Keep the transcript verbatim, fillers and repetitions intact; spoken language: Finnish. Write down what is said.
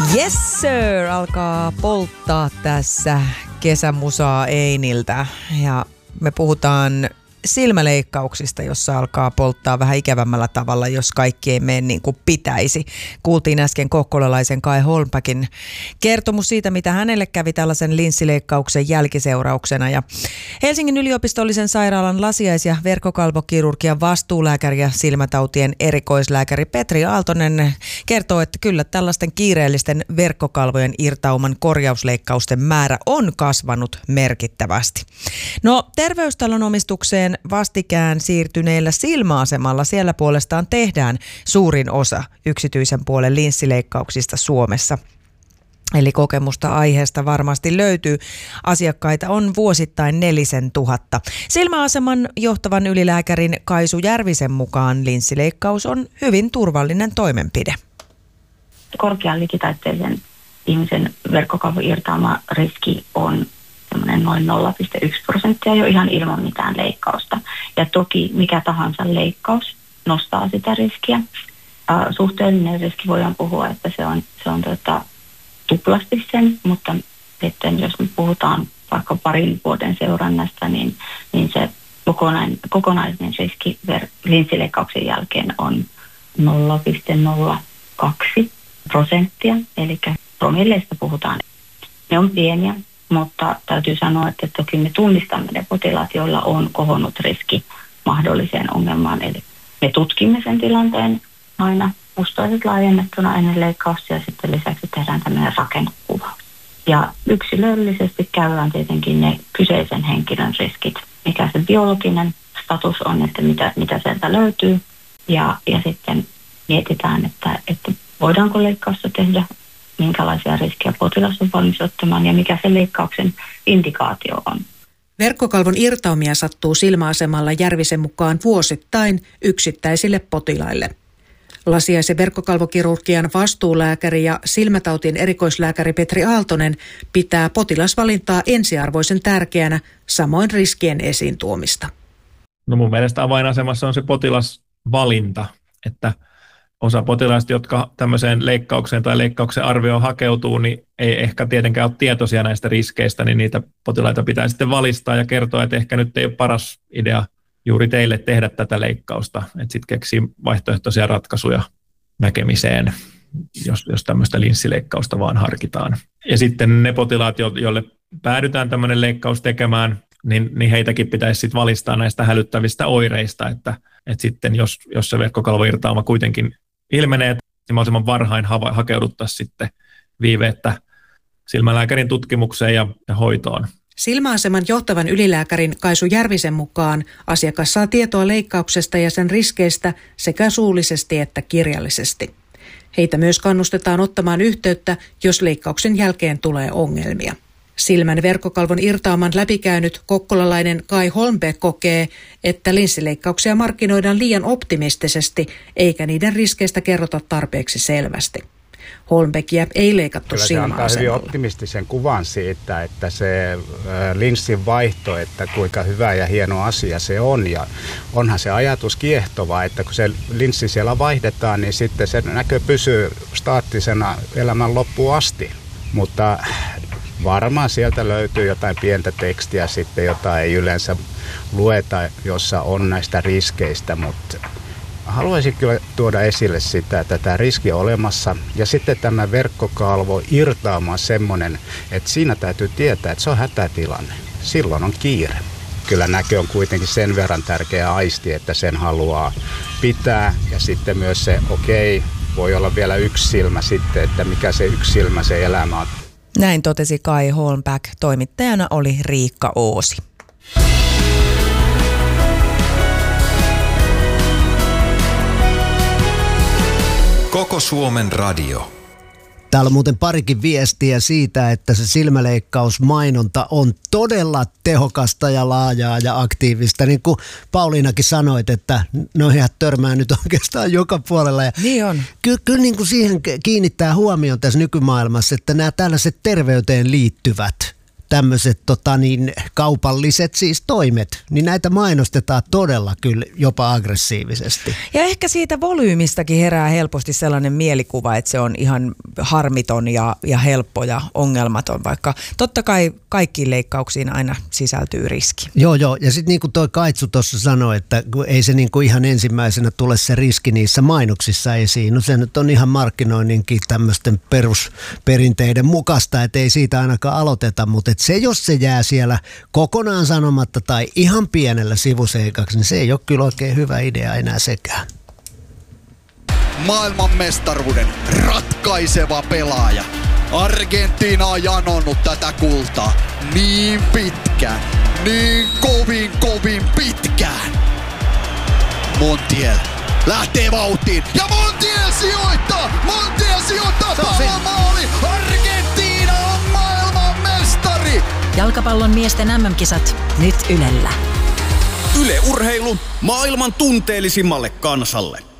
Yes sir, alkaa polttaa tässä kesämusaa Einiltä ja me puhutaan silmäleikkauksista, jossa alkaa polttaa vähän ikävämmällä tavalla, jos kaikki ei mene niin kuin pitäisi. Kuultiin äsken kokkolalaisen Kai Holmbackin kertomus siitä, mitä hänelle kävi tällaisen linssileikkauksen jälkiseurauksena. Ja Helsingin yliopistollisen sairaalan lasiais- ja verkkokalvokirurgian vastuulääkäri ja silmätautien erikoislääkäri Petri Aaltonen kertoo, että kyllä tällaisten kiireellisten verkkokalvojen irtauman korjausleikkausten määrä on kasvanut merkittävästi. No, terveystalon omistukseen vastikään siirtyneellä silmäasemalla siellä puolestaan tehdään suurin osa yksityisen puolen linssileikkauksista Suomessa. Eli kokemusta aiheesta varmasti löytyy. Asiakkaita on vuosittain nelisen tuhatta. Silmäaseman johtavan ylilääkärin Kaisu Järvisen mukaan linssileikkaus on hyvin turvallinen toimenpide. Korkean likitaitteisen ihmisen verkkokalvoirtaama riski on noin nolla pilkku yksi prosenttia jo ihan ilman mitään leikkausta. Ja toki mikä tahansa leikkaus nostaa sitä riskiä. Uh, suhteellinen riski voidaan puhua, että se on, se on tota, tuplasti sen, mutta sitten jos me puhutaan vaikka parin vuoden seurannasta, niin, niin se kokonainen, kokonainen riski ver- linssileikkauksen jälkeen on nolla pilkku nolla kaksi prosenttia, eli promilleista puhutaan. Ne on pieniä. Mutta täytyy sanoa, että toki me tunnistamme ne potilaat, joilla on kohonnut riski mahdolliseen ongelmaan. Eli me tutkimme sen tilanteen aina mustoiset laajennettuna ennen leikkausta ja sitten lisäksi tehdään tämmöinen rakennekuva. Ja yksilöllisesti käydään tietenkin ne kyseisen henkilön riskit, mikä se biologinen status on, että mitä, mitä sieltä löytyy. Ja, ja sitten mietitään, että, että voidaanko leikkausta tehdä, minkälaisia riskejä potilas on valmis ottamaan ja mikä se leikkauksen indikaatio on. Verkkokalvon irtaumia sattuu silmäasemalla Järvisen mukaan vuosittain yksittäisille potilaille. Lasiais- verkkokalvokirurgian vastuulääkäri ja silmätautien erikoislääkäri Petri Aaltonen pitää potilasvalintaa ensiarvoisen tärkeänä, samoin riskien esiin tuomista. No mun mielestä avainasemassa on se potilasvalinta, että osa potilaista, jotka tämmöiseen leikkaukseen tai leikkauksen arvioon hakeutuu, niin ei ehkä tietenkään ole tietoisia näistä riskeistä, niin niitä potilaita pitää sitten valistaa ja kertoa, että ehkä nyt ei ole paras idea juuri teille tehdä tätä leikkausta, että sitten keksii vaihtoehtoisia ratkaisuja näkemiseen, jos, jos tämmöistä linssileikkausta vaan harkitaan. Ja sitten ne potilaat, joille päädytään tämmöinen leikkaus tekemään, niin, niin heitäkin pitäisi sitten valistaa näistä hälyttävistä oireista, että, että sitten jos, jos se verkkokalvoirtauma kuitenkin ilmenee, niin mahdollisimman varhain hava, hakeuduttaisiin sitten viiveettä silmälääkärin tutkimukseen ja, ja hoitoon. Silmäaseman johtavan ylilääkärin Kaisu Järvisen mukaan asiakas saa tietoa leikkauksesta ja sen riskeistä sekä suullisesti että kirjallisesti. Heitä myös kannustetaan ottamaan yhteyttä, jos leikkauksen jälkeen tulee ongelmia. Silmän verkkokalvon irtaaman läpikäynyt kokkolalainen Kai Holmback kokee, että linssileikkauksia markkinoidaan liian optimistisesti, eikä niiden riskeistä kerrota tarpeeksi selvästi. Holmbackia ei leikattu silmäasemalla. Kyllä se antaa hyvin optimistisen kuvan siitä, että se linssin vaihto, että kuinka hyvä ja hieno asia se on. Ja onhan se ajatus kiehtova, että kun se linssi siellä vaihdetaan, niin sitten se näkö pysyy staattisena elämän loppuun asti. Mutta varmaan sieltä löytyy jotain pientä tekstiä sitten, jota ei yleensä lueta, jossa on näistä riskeistä, mutta haluaisin kyllä tuoda esille sitä, että tämä riski on olemassa ja sitten tämä verkkokalvo irtaama on semmoinen, että siinä täytyy tietää, että se on hätätilanne. Silloin on kiire. Kyllä näkö on kuitenkin sen verran tärkeä aisti, että sen haluaa pitää ja sitten myös se, okei, voi olla vielä yksi silmä sitten, että mikä se yksi silmä se elämä on. Näin totesi Kai Holmback. Toimittajana oli Riikka Oosi. Koko Suomen radio. Täällä on muuten parikin viestiä siitä, että se silmäleikkausmainonta on todella tehokasta ja laajaa ja aktiivista. Niin kuin Pauliinakin sanoit, että noihin törmää nyt oikeastaan joka puolella. Ja niin on. Kyllä, kyllä niin kuin siihen kiinnittää huomioon tässä nykymaailmassa, että nämä tällaiset terveyteen liittyvät tämmöiset tota niin, kaupalliset siis toimet, niin näitä mainostetaan todella kyllä jopa aggressiivisesti. Ja ehkä siitä volyymistakin herää helposti sellainen mielikuva, että se on ihan harmiton ja, ja helppo ja ongelmaton, vaikka totta kai kaikkiin leikkauksiin aina sisältyy riski. Joo, joo. Ja sitten niin kuin toi Kaitsu tuossa sanoi, että ei se niin kuin ihan ensimmäisenä tule se riski niissä mainoksissa esiin. No se nyt on ihan markkinoinninkin tämmöisten perusperinteiden mukaista, että ei siitä ainakaan aloiteta, mutta et se jos se jää siellä kokonaan sanomatta tai ihan pienellä sivuseikaksi, niin se ei ole kyllä oikein hyvä idea enää sekään. Maailmanmestaruuden ratkaiseva pelaaja. Argentiina on janonnut tätä kultaa niin pitkään, niin kovin kovin pitkään. Montiel lähtee vauhtiin ja Montiel sijoittaa! Montiel sijoittaa palomaali! Argentiina on maailmanmestari! Jalkapallon miesten äm äm-kisat nyt Ylellä. Yle Urheilu maailman tunteellisimmalle kansalle.